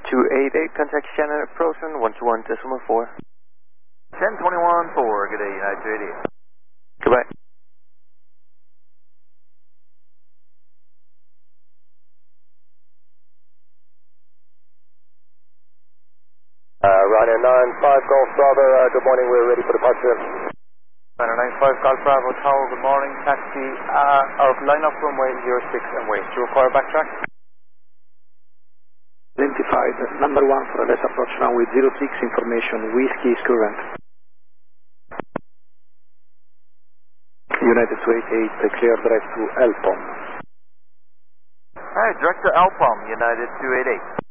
288, contact Shannon approach on 121.4. 1021.4, good day, United 288. Goodbye. Ryanair 95 Golf Bravo, good morning, we're ready for departure. Ryanair 95 Golf Bravo Tower, good morning, taxi, our line up runway 06 and wait. Do you require backtrack? Identified, number 1 for LS approach runway 06, information, whiskey is current. United 288, clear direct to Elpom. Alright, direct to Alpom, United 288.